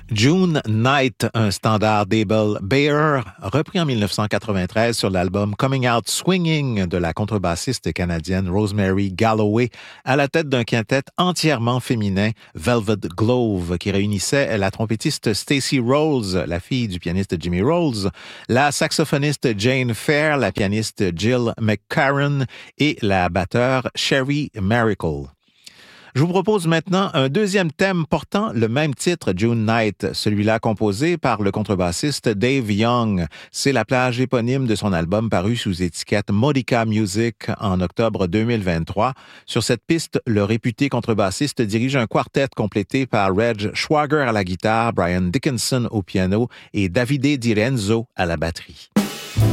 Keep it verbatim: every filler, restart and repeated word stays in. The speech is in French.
June Night, un standard d'Abel Bayer, repris en dix-neuf cent quatre-vingt-treize sur l'album Coming Out Swinging de la contrebassiste canadienne Rosemary Galloway, à la tête d'un quintet entièrement féminin, Velvet Glove, qui réunissait la trompettiste Stacey Rolls, la fille du pianiste Jimmy Rolls, la saxophoniste Jane Fair, la pianiste Jill McCarron et la batteur Sherry Miracle. Je vous propose maintenant un deuxième thème portant le même titre, June Night, celui-là composé par le contrebassiste Dave Young. C'est la plage éponyme de son album paru sous étiquette Modica Music en octobre deux mille vingt-trois. Sur cette piste, le réputé contrebassiste dirige un quartet complété par Reg Schwager à la guitare, Brian Dickinson au piano et Davide Di Renzo à la batterie.